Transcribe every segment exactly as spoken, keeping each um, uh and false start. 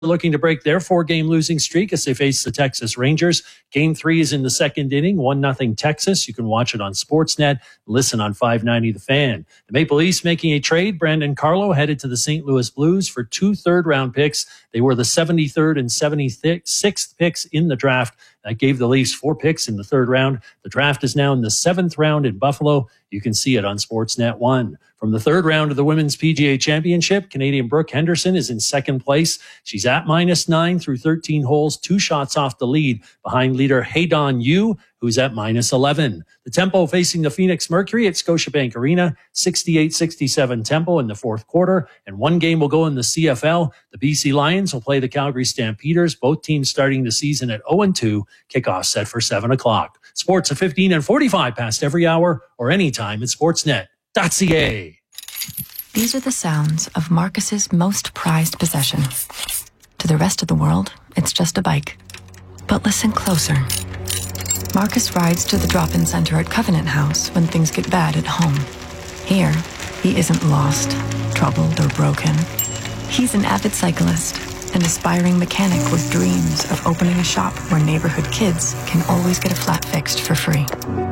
looking to break their four-game losing streak as they face the Texas Rangers. Game three is in the second inning, one nothing Texas. You can watch it on Sportsnet, listen on five ninety The Fan. The Maple Leafs making a trade. Brandon Carlo headed to the Saint Louis Blues for two third-round picks. They were the seventy-third and seventy-sixth picks in the draft. That gave the Leafs four picks in the third round. The draft is now in the seventh round in Buffalo. You can see it on Sportsnet one. From the third round of the Women's P G A Championship, Canadian Brooke Henderson is in second place. She's at minus nine through thirteen holes, two shots off the lead behind leader Haydon Yu, who's at minus eleven. The Tempo facing the Phoenix Mercury at Scotiabank Arena, sixty-eight sixty-seven Tempo in the fourth quarter, and one game will go in the C F L. The B C Lions will play the Calgary Stampeders, both teams starting the season at oh and two, kickoff set for seven o'clock. Sports at fifteen and forty-five past every hour or anytime at sportsnet dot c a. These are the sounds of Marcus's most prized possession. To the rest of the world, it's just a bike. But listen closer. Marcus rides to the drop-in center at Covenant House when things get bad at home. Here, he isn't lost, troubled, or broken. He's an avid cyclist, an aspiring mechanic with dreams of opening a shop where neighborhood kids can always get a flat fixed for free.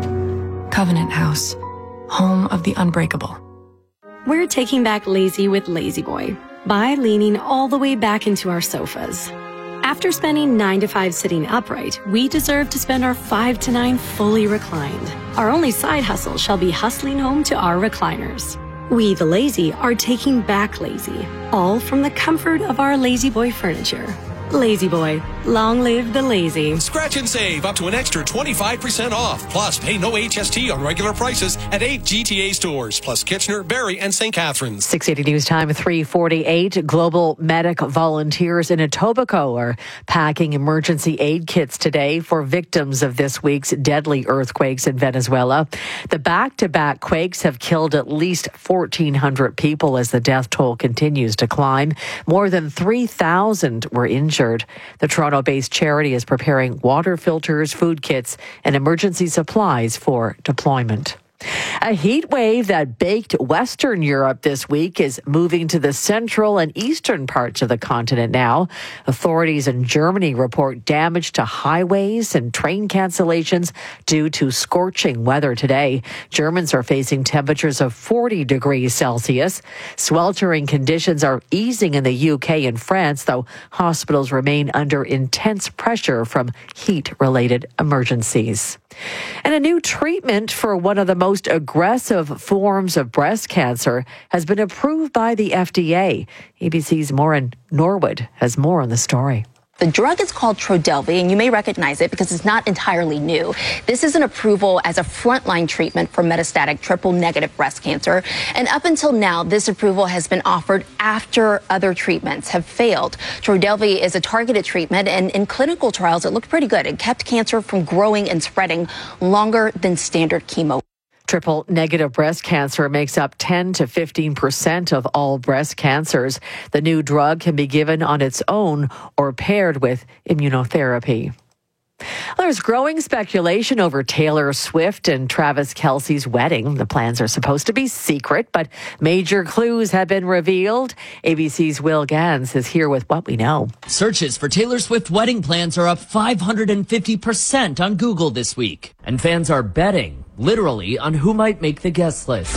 Covenant House, home of the unbreakable. We're taking back lazy with Lazy Boy by leaning all the way back into our sofas. After spending nine to five sitting upright, we deserve to spend our five to nine fully reclined. Our only side hustle shall be hustling home to our recliners. We, the lazy, are taking back lazy, all from the comfort of our Lazy Boy furniture. Lazy Boy, long live the lazy. Scratch and save up to an extra twenty-five percent off. Plus, pay no H S T on regular prices at eight G T A stores, plus Kitchener, Barrie, and Saint Catharines. six eighty News Time, three forty-eight. Global medic volunteers in Etobicoke are packing emergency aid kits today for victims of this week's deadly earthquakes in Venezuela. The back-to-back quakes have killed at least fourteen hundred people as the death toll continues to climb. More than three thousand were injured. The Toronto-based charity is preparing water filters, food kits, and emergency supplies for deployment. A heat wave that baked Western Europe this week is moving to the central and eastern parts of the continent now. Authorities in Germany report damage to highways and train cancellations due to scorching weather today. Germans are facing temperatures of forty degrees Celsius. Sweltering conditions are easing in the U K and France, though hospitals remain under intense pressure from heat-related emergencies. And a new treatment for one of the most aggressive forms of breast cancer has been approved by the F D A. A B C's Maureen Norwood has more on the story. The drug is called Trodelvy, and you may recognize it because it's not entirely new. This is an approval as a frontline treatment for metastatic triple-negative breast cancer. And up until now, this approval has been offered after other treatments have failed. Trodelvy is a targeted treatment, and in clinical trials, it looked pretty good. It kept cancer from growing and spreading longer than standard chemo. Triple negative breast cancer makes up ten to fifteen percent of all breast cancers. The new drug can be given on its own or paired with immunotherapy. There's growing speculation over Taylor Swift and Travis Kelce's wedding. The plans are supposed to be secret, but major clues have been revealed. A B C's Will Gans is here with what we know. Searches for Taylor Swift wedding plans are up five hundred fifty percent on Google this week. And fans are betting, literally, on who might make the guest list.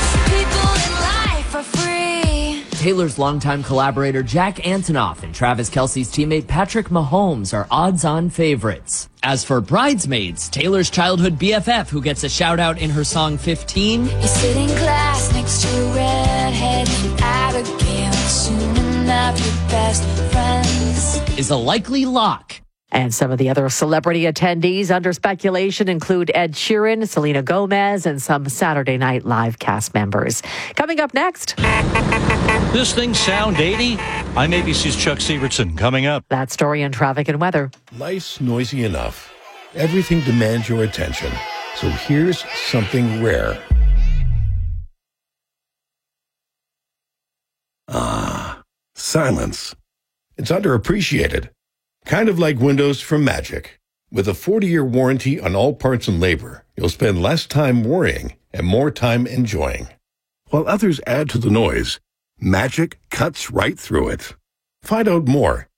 Taylor's longtime collaborator Jack Antonoff and Travis Kelce's teammate Patrick Mahomes are odds-on favorites. As for bridesmaids, Taylor's childhood B F F, who gets a shout-out in her song fifteen, you sit in class next to a redhead and Abigail, soon enough your best friends, is a likely lock. And some of the other celebrity attendees under speculation include Ed Sheeran, Selena Gomez, and some Saturday Night Live cast members. Coming up next. This thing sound eighty? I'm A B C's Chuck Severson. Coming up. That story and traffic and weather. Life's noisy enough. Everything demands your attention. So here's something rare. Ah, silence. It's underappreciated. Kind of like windows from Magic. With a forty-year warranty on all parts and labor, you'll spend less time worrying and more time enjoying. While others add to the noise, Magic cuts right through it. Find out more